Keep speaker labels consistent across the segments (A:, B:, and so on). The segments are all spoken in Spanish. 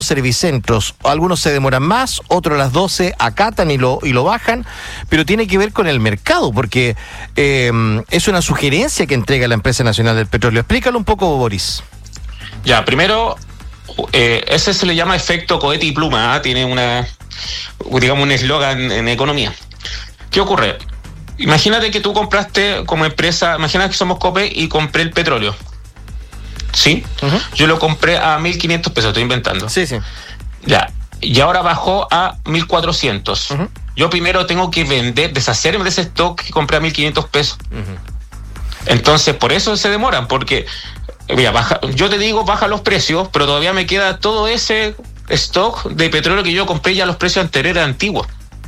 A: servicentros. Algunos se demoran más, otros a las 12 acatan y lo bajan, pero tiene que ver con el mercado, porque es una sugerencia que entrega la Empresa Nacional del Petróleo. Explícalo un poco, Boris.
B: Ya, primero, ese se le llama efecto cohete y pluma, ¿eh? Tiene un eslogan en economía. ¿Qué ocurre? Imagínate que tú compraste como empresa, imagínate que somos COPE y compré el petróleo. ¿Sí? Uh-huh. Yo lo compré a 1.500 pesos, estoy inventando.
A: Sí.
B: Ya, y ahora bajó a 1.400. Uh-huh. Yo primero tengo que deshacerme de ese stock que compré a 1.500 pesos. Uh-huh. Entonces, por eso se demoran, porque, mira, yo te digo, baja los precios, pero todavía me queda todo ese stock de petróleo que yo compré ya a los precios anteriores antiguos.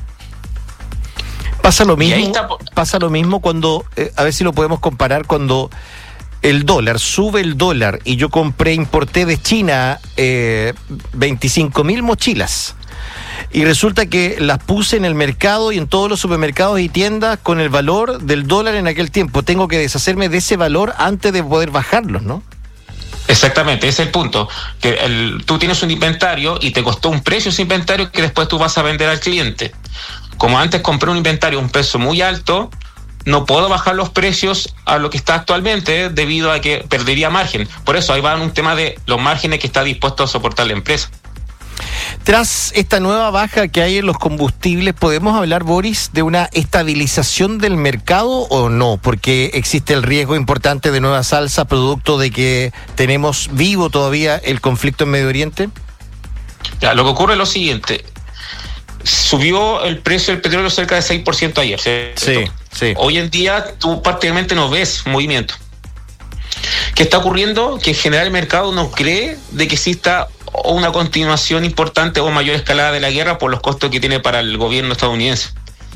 A: Pasa lo mismo cuando, a ver si lo podemos comparar, cuando sube el dólar y yo importé de China 25.000 mochilas y resulta que las puse en el mercado y en todos los supermercados y tiendas con el valor del dólar en aquel tiempo. Tengo que deshacerme de ese valor antes de poder bajarlos, ¿no?
B: Exactamente, ese es el punto, que tú tienes un inventario y te costó un precio ese inventario que después tú vas a vender al cliente. Como antes compré un inventario a un precio muy alto, no puedo bajar los precios a lo que está actualmente debido a que perdería margen. Por eso ahí va un tema de los márgenes que está dispuesto a soportar la empresa.
A: Tras esta nueva baja que hay en los combustibles, ¿podemos hablar, Boris, de una estabilización del mercado o no? Porque existe el riesgo importante de nueva salsa producto de que tenemos vivo todavía el conflicto en Medio Oriente.
B: Ya, lo que ocurre es lo siguiente. Subió el precio del petróleo cerca de 6% ayer, ¿cierto? Sí. Hoy en día tú prácticamente no ves movimiento. ¿Qué está ocurriendo? Que en general el mercado no cree de que exista una continuación importante o mayor escalada de la guerra por los costos que tiene para el gobierno estadounidense.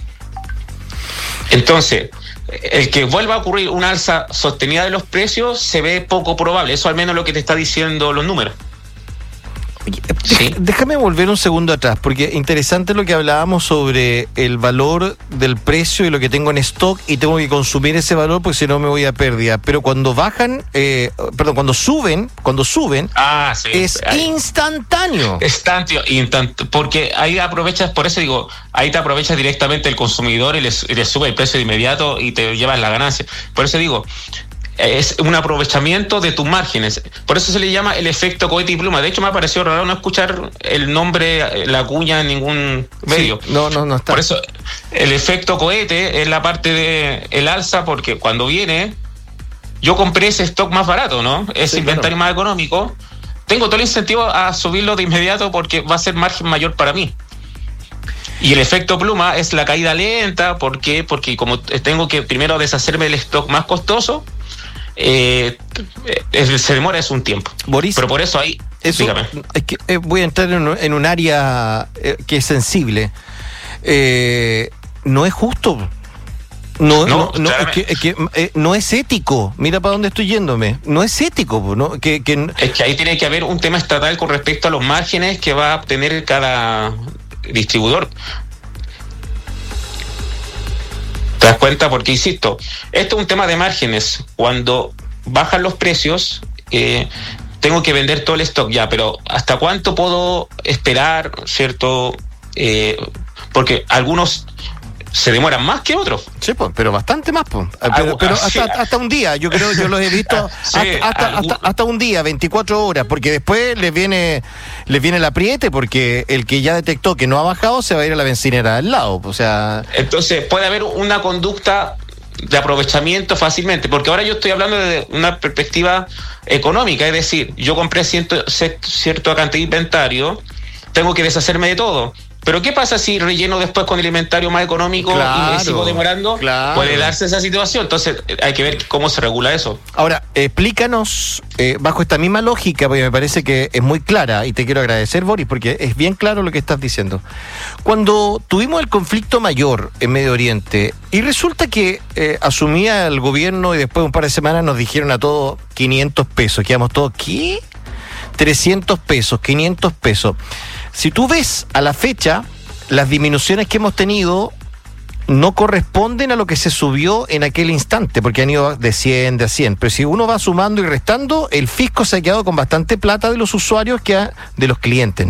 B: Entonces, el que vuelva a ocurrir una alza sostenida de los precios se ve poco probable. Eso al menos lo que te está diciendo los números.
A: Sí. Déjame volver un segundo atrás, porque interesante lo que hablábamos sobre el valor del precio y lo que tengo en stock y tengo que consumir ese valor porque si no me voy a pérdida. Pero cuando cuando suben,
B: sí,
A: es instantáneo.
B: Porque ahí aprovechas, por eso digo, ahí te aprovechas directamente el consumidor y le sube el precio de inmediato y te llevas la ganancia. Por eso digo, es un aprovechamiento de tus márgenes. Por eso se le llama el efecto cohete y pluma. De hecho, me ha parecido raro no escuchar el nombre, la cuña en ningún medio.
A: Sí, no está.
B: Por eso, el efecto cohete es la parte de el alza, porque cuando viene, yo compré ese stock más barato, ¿no? Ese inventario más económico. Tengo todo el incentivo a subirlo de inmediato porque va a ser margen mayor para mí. Y el efecto pluma es la caída lenta. ¿Por qué? Porque como tengo que primero deshacerme del stock más costoso, se demora un tiempo.
A: Boris,
B: pero por eso ahí dígame.
A: Es que voy a entrar en un área que es sensible. No es justo. No es ético. Mira para dónde estoy yéndome. No es ético, ¿no? Es
B: que ahí tiene que haber un tema estatal con respecto a los márgenes que va a obtener cada distribuidor. ¿Te das cuenta? Porque, insisto, esto es un tema de márgenes. Cuando bajan los precios, tengo que vender todo el stock ya, pero ¿hasta cuánto puedo esperar, cierto? Porque algunos se demoran más que otros.
A: Sí, pues, pero bastante más, pues. Pero hasta un día, yo los he visto hasta un día, 24 horas, porque después les viene el apriete, porque el que ya detectó que no ha bajado se va a ir a la bencinera al lado, o sea.
B: Entonces puede haber una conducta de aprovechamiento fácilmente, porque ahora yo estoy hablando de una perspectiva económica, es decir, yo compré cierta cantidad de inventario, tengo que deshacerme de todo. Pero ¿qué pasa si relleno después con el inventario más económico y me sigo demorando? Claro. Puede darse esa situación. Entonces hay que ver cómo se regula eso.
A: Ahora, explícanos, bajo esta misma lógica, porque me parece que es muy clara, y te quiero agradecer, Boris, porque es bien claro lo que estás diciendo. Cuando tuvimos el conflicto mayor en Medio Oriente, y resulta que asumía el gobierno y después de un par de semanas nos dijeron a todos 500 pesos. Quedamos todos, ¿qué? 300 pesos, 500 pesos. Si tú ves a la fecha, las disminuciones que hemos tenido no corresponden a lo que se subió en aquel instante, porque han ido de 100, de 100. Pero si uno va sumando y restando, el fisco se ha quedado con bastante plata de los usuarios que de los clientes.